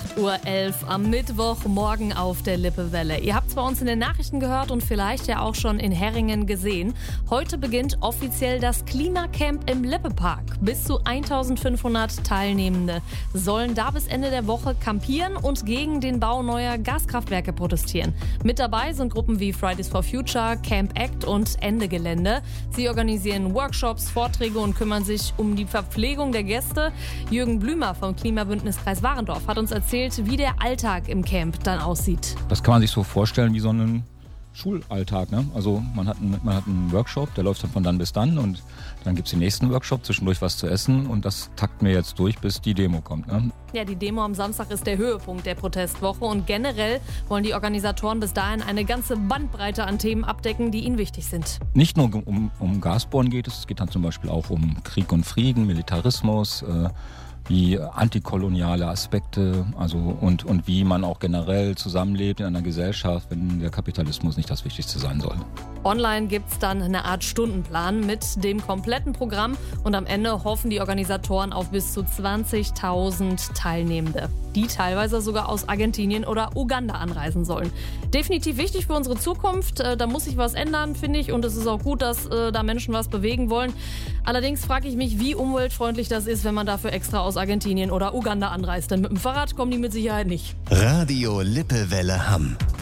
8:11 Uhr am Mittwochmorgen auf der Lippewelle. Ihr habt es bei uns in den Nachrichten gehört und vielleicht ja auch schon in Herringen gesehen. Heute beginnt offiziell das Klimacamp im Lippepark. Bis zu 1500 Teilnehmende sollen da bis Ende der Woche campieren und gegen den Bau neuer Gaskraftwerke protestieren. Mit dabei sind Gruppen wie Fridays for Future, Camp Act und Ende Gelände. Sie organisieren Workshops, Vorträge und kümmern sich um die Verpflegung der Gäste. Jürgen Blümer vom Klimabündniskreis Warendorf hat uns erzählt, wie der Alltag im Camp dann aussieht. Das kann man sich so vorstellen wie so einen Schulalltag. Ne? Also man hat einen Workshop, der läuft dann von dann bis dann und dann gibt es den nächsten Workshop, zwischendurch was zu essen und das takten wir jetzt durch, bis die Demo kommt. Ne? Ja, die Demo am Samstag ist der Höhepunkt der Protestwoche und generell wollen die Organisatoren bis dahin eine ganze Bandbreite an Themen abdecken, die ihnen wichtig sind. Nicht nur um Gasbohren geht es geht dann zum Beispiel auch um Krieg und Frieden, Militarismus, wie antikoloniale Aspekte, also und wie man auch generell zusammenlebt in einer Gesellschaft, wenn der Kapitalismus nicht das Wichtigste sein soll. Online gibt es dann eine Art Stundenplan mit dem kompletten Programm und am Ende hoffen die Organisatoren auf bis zu 20.000 Teilnehmende, die teilweise sogar aus Argentinien oder Uganda anreisen sollen. Definitiv wichtig für unsere Zukunft, da muss sich was ändern, finde ich, und es ist auch gut, dass da Menschen was bewegen wollen. Allerdings frage ich mich, wie umweltfreundlich das ist, wenn man dafür extra aus Argentinien oder Uganda anreist, denn mit dem Fahrrad kommen die mit Sicherheit nicht. Radio Lippewelle Hamm.